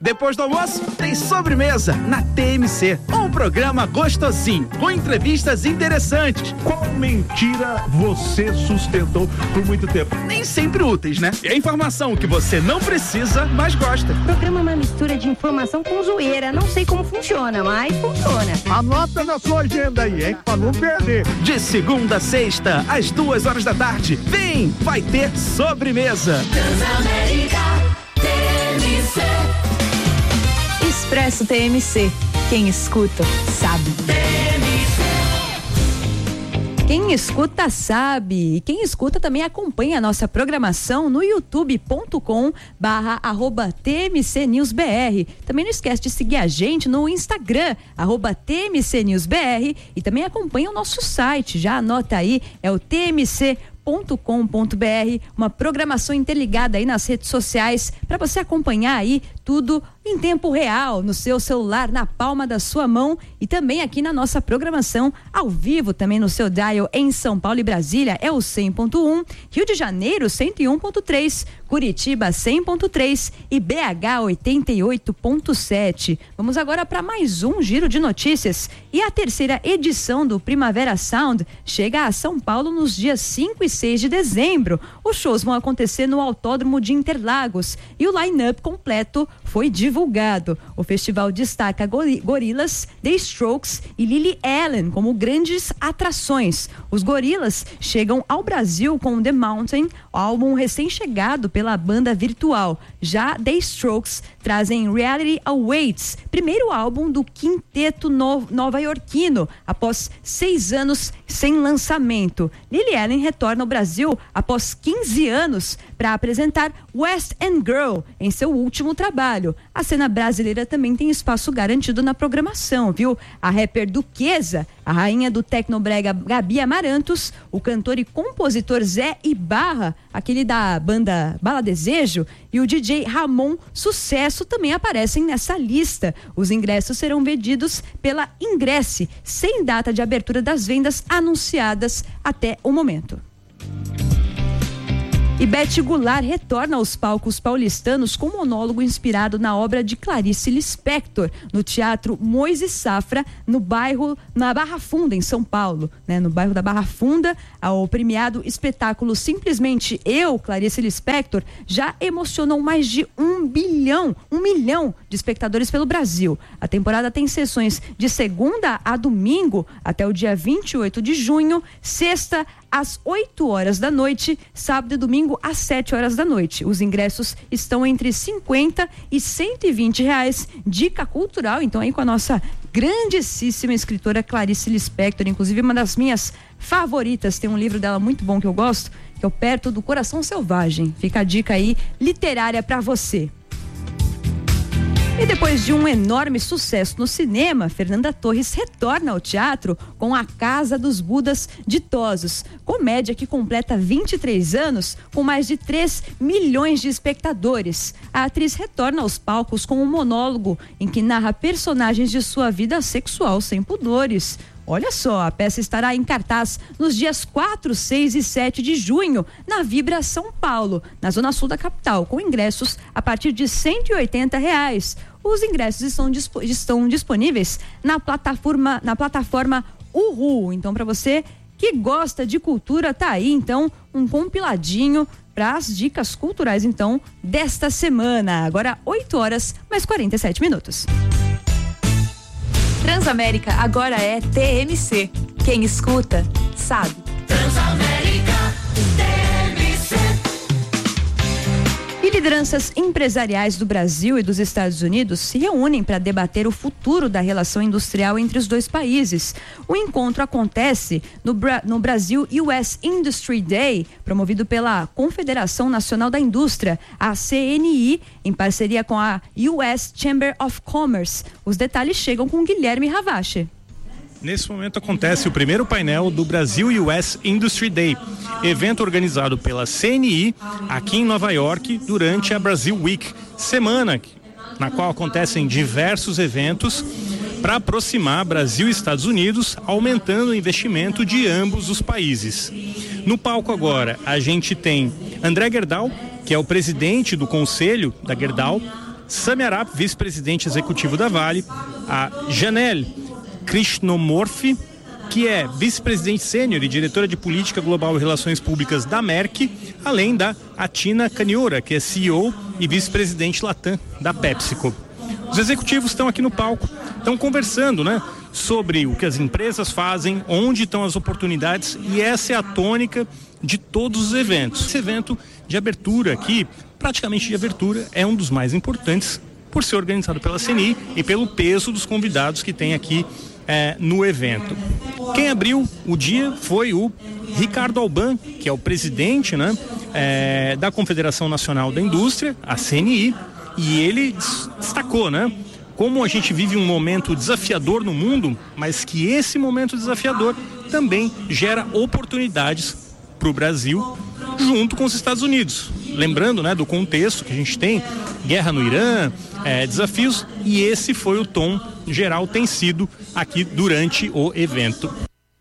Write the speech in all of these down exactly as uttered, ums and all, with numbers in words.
Depois do almoço, tem sobremesa na T M C. Um programa gostosinho, com entrevistas interessantes. Qual mentira você sustentou por muito tempo? Nem sempre úteis, né? É informação que você não precisa, mas gosta. O programa é uma mistura de informação com zoeira. Não sei como funciona, mas funciona. Anota na sua agenda aí, hein? Pra não perder. De segunda a sexta, às duas horas da tarde. Vem, vai ter sobremesa. Transamérica T M C. Expresso T M C. Quem escuta, sabe. T M C. Quem escuta, sabe. E quem escuta também acompanha a nossa programação no youtube ponto com barra arroba T M C News B R. Também não esquece de seguir a gente no Instagram, arroba T M C News B R. E também acompanha o nosso site. Já anota aí, é o T M C ponto com ponto B R, uma programação interligada aí nas redes sociais para você acompanhar aí tudo em tempo real no seu celular, na palma da sua mão, e também aqui na nossa programação ao vivo também no seu dial em São Paulo e Brasília é o cem ponto um, Rio de Janeiro cento e um ponto três, Curitiba cem ponto três e B H oitenta e oito ponto sete. Vamos agora para mais um giro de notícias, e a terceira edição do Primavera Sound chega a São Paulo nos dias cinco e seis de dezembro. Os shows vão acontecer no Autódromo de Interlagos e o line-up completo foi divulgado. O festival destaca Gorillaz, The Strokes e Lily Allen como grandes atrações. Os Gorillaz chegam ao Brasil com The Mountain, álbum recém-chegado pela banda virtual. Já The Strokes trazem Reality Awaits, primeiro álbum do quinteto no- nova-iorquino, após seis anos sem lançamento. Lily Allen retorna ao Brasil após quinze anos para apresentar West End Girl em seu último trabalho. A cena brasileira também tem espaço garantido na programação, viu? A rapper Duquesa, a rainha do tecnobrega Gabi Amarantos, o cantor e compositor Zé Ibarra, aquele da banda Bala Desejo, e o D J Ramon Sucesso também aparecem nessa lista. Os ingressos serão vendidos pela Ingresse, sem data de abertura das vendas anunciadas até o momento. E Beth Goulart retorna aos palcos paulistanos com monólogo inspirado na obra de Clarice Lispector, no Teatro Moisés Safra, no bairro, na Barra Funda, em São Paulo, né? No bairro da Barra Funda, o premiado espetáculo Simplesmente Eu, Clarice Lispector, já emocionou mais de um bilhão, um milhão de espectadores pelo Brasil. A temporada tem sessões de segunda a domingo, até o dia vinte e oito de junho, sexta às oito horas da noite, sábado e domingo às sete horas da noite. Os ingressos estão entre cinquenta e cento e vinte reais. Dica cultural, então, aí com a nossa grandíssima escritora Clarice Lispector, inclusive uma das minhas favoritas. Tem um livro dela muito bom que eu gosto, que é o Perto do Coração Selvagem. Fica a dica aí literária para você. E depois de um enorme sucesso no cinema, Fernanda Torres retorna ao teatro com A Casa dos Budas Ditosos, comédia que completa vinte e três anos com mais de três milhões de espectadores. A atriz retorna aos palcos com um monólogo em que narra personagens de sua vida sexual sem pudores. Olha só, a peça estará em cartaz nos dias quatro, seis e sete de junho, na Vibra São Paulo, na zona sul da capital, com ingressos a partir de cento e oitenta reais. Os ingressos estão, disp- estão disponíveis na plataforma, na plataforma Uhu. Então, para você que gosta de cultura, tá aí, então, um compiladinho para as dicas culturais, então, desta semana. Agora, oito horas, mais quarenta e sete minutos. Transamérica agora é T M C. Quem escuta, sabe. Transamérica T M C. E lideranças empresariais do Brasil e dos Estados Unidos se reúnem para debater o futuro da relação industrial entre os dois países. O encontro acontece no, Bra- no Brasil U S Industry Day, promovido pela Confederação Nacional da Indústria, a C N I, em parceria com a U S Chamber of Commerce. Os detalhes chegam com Guilherme Ravache. Nesse momento acontece o primeiro painel do Brasil U S Industry Day, evento organizado pela C N I aqui em Nova York durante a Brasil Week, semana na qual acontecem diversos eventos para aproximar Brasil e Estados Unidos, aumentando o investimento de ambos os países. No palco agora a gente tem André Gerdau, que é o presidente do conselho da Gerdau, Sami Arap, vice-presidente executivo da Vale, a Janelle Krishnomurthy, que é vice-presidente sênior e diretora de Política Global e Relações Públicas da Merck, além da Atina Kaniora, que é C E O e vice-presidente Latam da PepsiCo. Os executivos estão aqui no palco, estão conversando, né, sobre o que as empresas fazem, onde estão as oportunidades, e essa é a tônica de todos os eventos. Esse evento de abertura aqui, praticamente de abertura, é um dos mais importantes por ser organizado pela C N I e pelo peso dos convidados que tem aqui é, no evento. Quem abriu o dia foi o Ricardo Alban, que é o presidente, né, é, da Confederação Nacional da Indústria, a C N I, e ele destacou, né, como a gente vive um momento desafiador no mundo, mas que esse momento desafiador também gera oportunidades para o Brasil junto com os Estados Unidos. Lembrando, né, do contexto que a gente tem, guerra no Irã, é, desafios, e esse foi o tom geral, tem sido aqui durante o evento.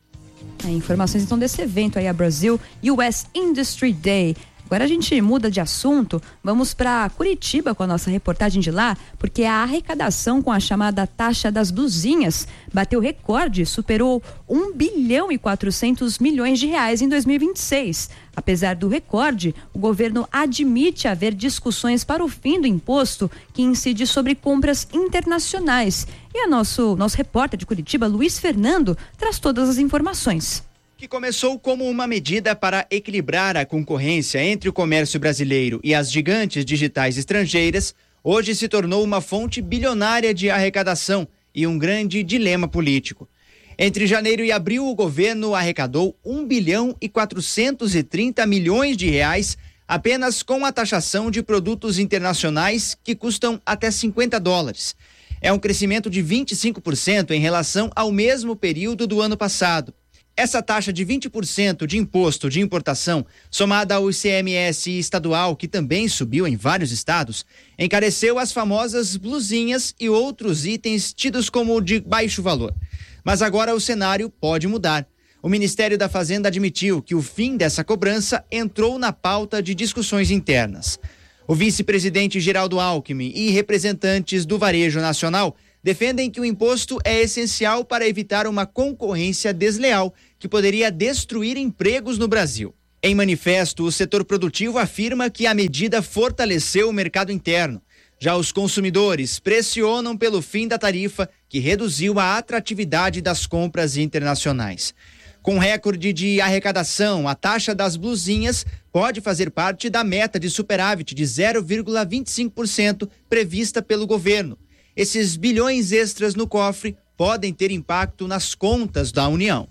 É, informações então desse evento aí, a Brasil U S Industry Day. Agora a gente muda de assunto, vamos para Curitiba com a nossa reportagem de lá, porque a arrecadação com a chamada taxa das blusinhas bateu recorde, superou um bilhão e quatrocentos milhões de reais em dois mil e vinte e seis. Apesar do recorde, o governo admite haver discussões para o fim do imposto que incide sobre compras internacionais. E a nosso, nosso repórter de Curitiba, Luiz Fernando, traz todas as informações. Que começou como uma medida para equilibrar a concorrência entre o comércio brasileiro e as gigantes digitais estrangeiras, hoje se tornou uma fonte bilionária de arrecadação e um grande dilema político. Entre janeiro e abril, o governo arrecadou um bilhão e quatrocentos e trinta milhões de reais apenas com a taxação de produtos internacionais que custam até cinquenta dólares. É um crescimento de vinte e cinco por cento em relação ao mesmo período do ano passado. Essa taxa de vinte por cento de imposto de importação, somada ao I C M S estadual, que também subiu em vários estados, encareceu as famosas blusinhas e outros itens tidos como de baixo valor. Mas agora o cenário pode mudar. O Ministério da Fazenda admitiu que o fim dessa cobrança entrou na pauta de discussões internas. O vice-presidente Geraldo Alckmin e representantes do varejo nacional defendem que o imposto é essencial para evitar uma concorrência desleal que poderia destruir empregos no Brasil. Em manifesto, o setor produtivo afirma que a medida fortaleceu o mercado interno. Já os consumidores pressionam pelo fim da tarifa, que reduziu a atratividade das compras internacionais. Com recorde de arrecadação, a taxa das blusinhas pode fazer parte da meta de superávit de zero vírgula vinte e cinco por cento prevista pelo governo. Esses bilhões extras no cofre podem ter impacto nas contas da União.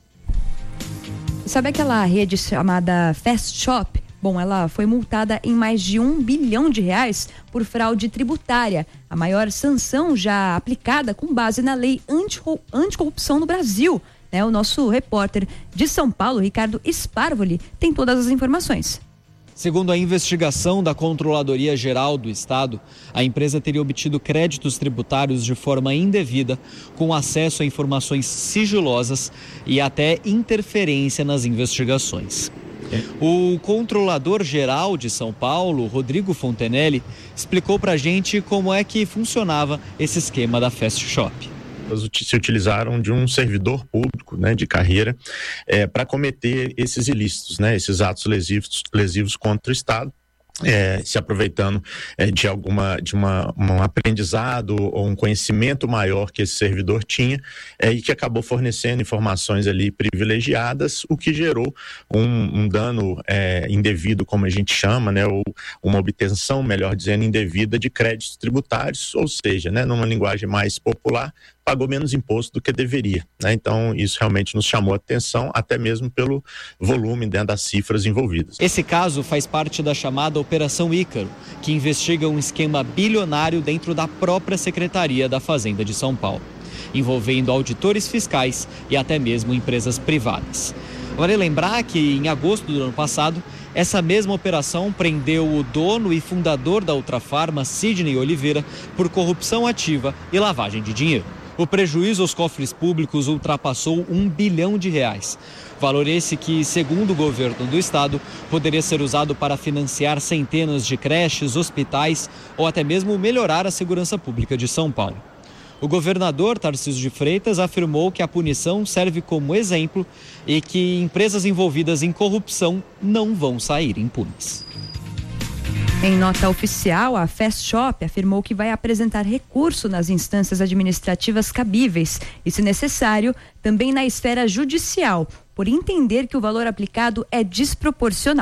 Sabe aquela rede chamada Fast Shop? Bom, ela foi multada em mais de um bilhão de reais por fraude tributária, a maior sanção já aplicada com base na lei anticorrupção no Brasil. Né? O nosso repórter de São Paulo, Ricardo Sparvoli, tem todas as informações. Segundo a investigação da Controladoria Geral do Estado, a empresa teria obtido créditos tributários de forma indevida, com acesso a informações sigilosas e até interferência nas investigações. O Controlador Geral de São Paulo, Rodrigo Fontenelle, explicou pra gente como é que funcionava esse esquema da Fast Shop. Se utilizaram de um servidor público, né, de carreira, é, para cometer esses ilícitos, né, esses atos lesivos, lesivos contra o Estado. É, se aproveitando é, de alguma de uma, um aprendizado ou um conhecimento maior que esse servidor tinha é, e que acabou fornecendo informações ali privilegiadas, o que gerou um, um dano é, indevido, como a gente chama, né, ou uma obtenção, melhor dizendo, indevida de créditos tributários, ou seja, né, numa linguagem mais popular, pagou menos imposto do que deveria, né? Então isso realmente nos chamou a atenção, até mesmo pelo volume, né, das cifras envolvidas. Esse caso faz parte da chamada Operação Ícaro, que investiga um esquema bilionário dentro da própria Secretaria da Fazenda de São Paulo, envolvendo auditores fiscais e até mesmo empresas privadas. Vale lembrar que em agosto do ano passado, essa mesma operação prendeu o dono e fundador da Ultrafarma, Sidney Oliveira, por corrupção ativa e lavagem de dinheiro. O prejuízo aos cofres públicos ultrapassou um bilhão de reais. Valor esse que, segundo o governo do estado, poderia ser usado para financiar centenas de creches, hospitais ou até mesmo melhorar a segurança pública de São Paulo. O governador Tarcísio de Freitas afirmou que a punição serve como exemplo e que empresas envolvidas em corrupção não vão sair impunes. Em nota oficial, a Fast Shop afirmou que vai apresentar recurso nas instâncias administrativas cabíveis e, se necessário, também na esfera judicial, por entender que o valor aplicado é desproporcional.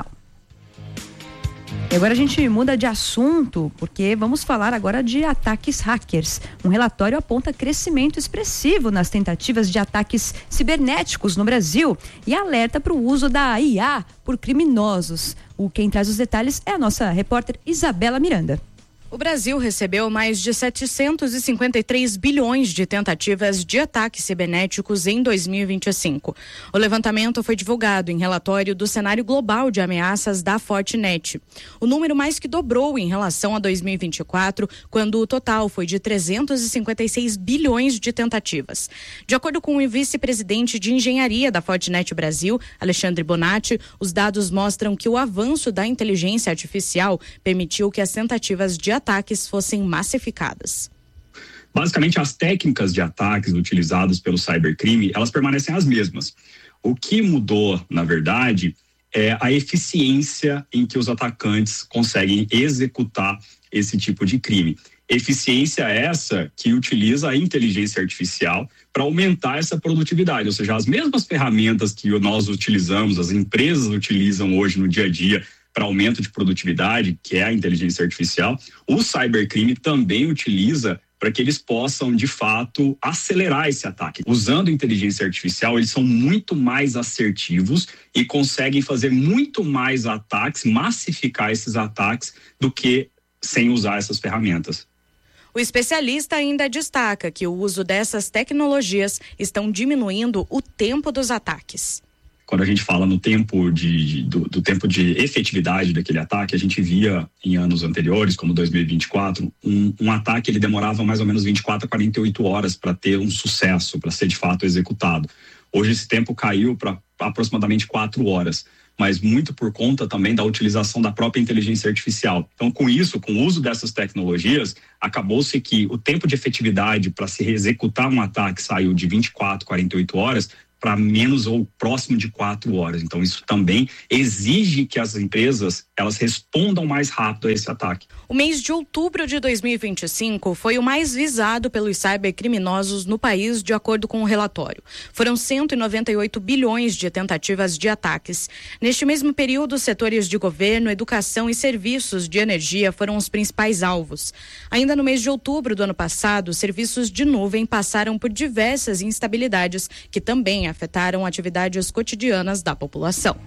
E agora a gente muda de assunto, porque vamos falar agora de ataques hackers. Um relatório aponta crescimento expressivo nas tentativas de ataques cibernéticos no Brasil e alerta para o uso da I A por criminosos. O quem traz os detalhes é a nossa repórter Isabela Miranda. O Brasil recebeu mais de setecentos e cinquenta e três bilhões de tentativas de ataques cibernéticos em dois mil e vinte e cinco. O levantamento foi divulgado em relatório do cenário global de ameaças da Fortinet. O número mais que dobrou em relação a dois mil e vinte e quatro, quando o total foi de trezentos e cinquenta e seis bilhões de tentativas. De acordo com o vice-presidente de engenharia da Fortinet Brasil, Alexandre Bonatti, os dados mostram que o avanço da inteligência artificial permitiu que as tentativas de ataques fossem massificadas. Basicamente, as técnicas de ataques utilizadas pelo cybercrime, elas permanecem as mesmas. O que mudou, na verdade, é a eficiência em que os atacantes conseguem executar esse tipo de crime. Eficiência essa que utiliza a inteligência artificial para aumentar essa produtividade, ou seja, as mesmas ferramentas que nós utilizamos, as empresas utilizam hoje no dia a dia para aumento de produtividade, que é a inteligência artificial, o cybercrime também utiliza para que eles possam, de fato, acelerar esse ataque. Usando inteligência artificial, eles são muito mais assertivos e conseguem fazer muito mais ataques, massificar esses ataques, do que sem usar essas ferramentas. O especialista ainda destaca que o uso dessas tecnologias estão diminuindo o tempo dos ataques. Quando a gente fala no tempo de, do, do tempo de efetividade daquele ataque, a gente via em anos anteriores, como dois mil e vinte e quatro, um, um ataque ele demorava mais ou menos vinte e quatro a quarenta e oito horas para ter um sucesso, para ser de fato executado. Hoje esse tempo caiu para aproximadamente quatro horas, mas muito por conta também da utilização da própria inteligência artificial. Então, com isso, com o uso dessas tecnologias, acabou-se que o tempo de efetividade para se executar um ataque saiu de vinte e quatro, quarenta e oito horas para menos ou próximo de quatro horas. Então, isso também exige que as empresas elas respondam mais rápido a esse ataque. O mês de outubro de dois mil e vinte e cinco foi o mais visado pelos cybercriminosos no país, de acordo com o relatório. Foram cento e noventa e oito bilhões de tentativas de ataques. Neste mesmo período, setores de governo, educação e serviços de energia foram os principais alvos. Ainda no mês de outubro do ano passado, serviços de nuvem passaram por diversas instabilidades que também afetaram atividades cotidianas da população.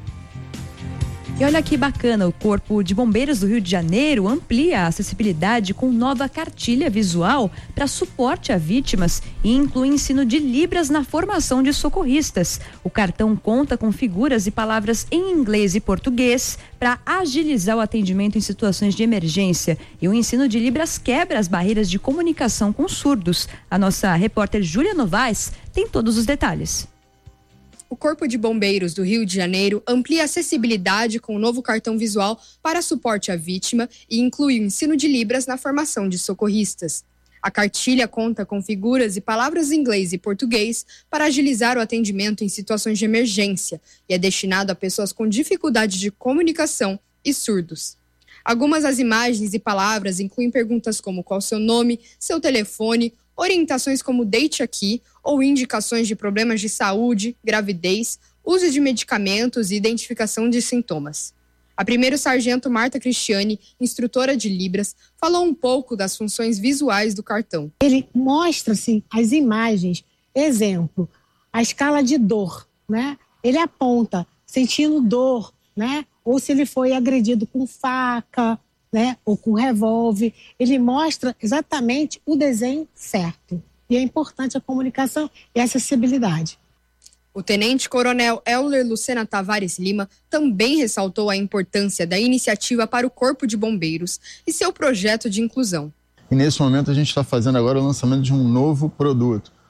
E olha que bacana, o Corpo de Bombeiros do Rio de Janeiro amplia a acessibilidade com nova cartilha visual para suporte a vítimas e inclui ensino de Libras na formação de socorristas. O cartão conta com figuras e palavras em inglês e português para agilizar o atendimento em situações de emergência. E o ensino de Libras quebra as barreiras de comunicação com surdos. A nossa repórter Júlia Novaes tem todos os detalhes. O Corpo de Bombeiros do Rio de Janeiro amplia a acessibilidade com o novo cartão visual para suporte à vítima e inclui o ensino de Libras na formação de socorristas. A cartilha conta com figuras e palavras em inglês e português para agilizar o atendimento em situações de emergência e é destinado a pessoas com dificuldade de comunicação e surdos. Algumas das imagens e palavras incluem perguntas como qual seu nome, seu telefone, orientações como deite aqui ou indicações de problemas de saúde, gravidez, uso de medicamentos e identificação de sintomas. A primeiro-sargento Marta Cristiani, instrutora de Libras, falou um pouco das funções visuais do cartão. Ele mostra assim, as imagens, exemplo, a escala de dor, né? Ele aponta sentindo dor, né? Ou se ele foi agredido com faca, né, ou com revólver, ele mostra exatamente o desenho certo. E é importante a comunicação e a acessibilidade. O tenente-coronel Euler Lucena Tavares Lima também ressaltou a importância da iniciativa para o Corpo de Bombeiros e seu projeto de inclusão. E nesse momento a gente está fazendo agora o lançamento de um novo produto,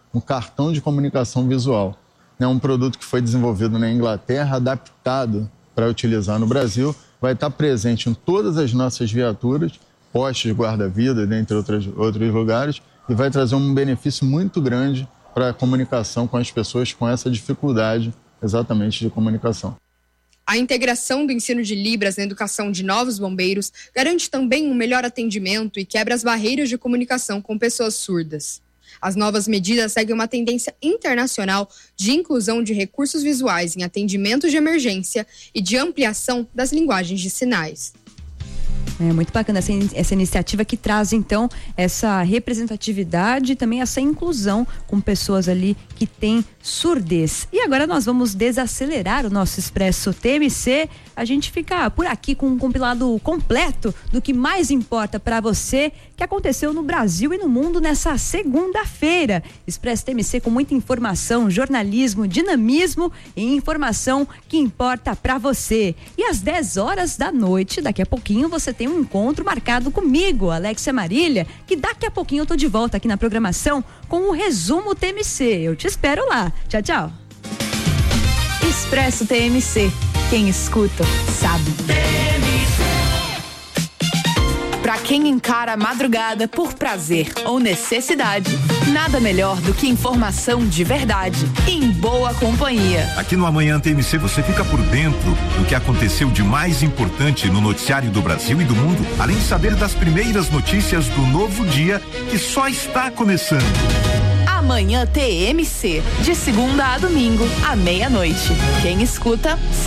um cartão de comunicação visual. É um produto que foi desenvolvido na Inglaterra, adaptado para utilizar no Brasil, vai estar presente em todas as nossas viaturas, postes de guarda-vida, dentre outras, outros lugares, e vai trazer um benefício muito grande para a comunicação com as pessoas com essa dificuldade exatamente de comunicação. A integração do ensino de Libras na educação de novos bombeiros garante também um melhor atendimento e quebra as barreiras de comunicação com pessoas surdas. As novas medidas seguem uma tendência internacional de inclusão de recursos visuais em atendimentos de emergência e de ampliação das linguagens de sinais. É muito bacana essa, essa iniciativa que traz, então, essa representatividade e também essa inclusão com pessoas ali que têm surdez. E agora nós vamos desacelerar o nosso Expresso T M C. A gente fica por aqui com um compilado completo do que mais importa para você, que aconteceu no Brasil e no mundo nessa segunda-feira. Expresso T M C com muita informação, jornalismo, dinamismo e informação que importa para você. E às dez horas da noite, daqui a pouquinho, você tem um encontro marcado comigo, Alexia Marília, que daqui a pouquinho eu tô de volta aqui na programação com o resumo T M C. Eu te espero lá. Tchau, tchau. Expresso T M C. Quem escuta, sabe. Pra quem encara a madrugada por prazer ou necessidade, nada melhor do que informação de verdade em boa companhia. Aqui no Amanhã T M C você fica por dentro do que aconteceu de mais importante no noticiário do Brasil e do mundo, além de saber das primeiras notícias do novo dia que só está começando. Amanhã T M C, de segunda a domingo, à meia-noite. Quem escuta, sabe.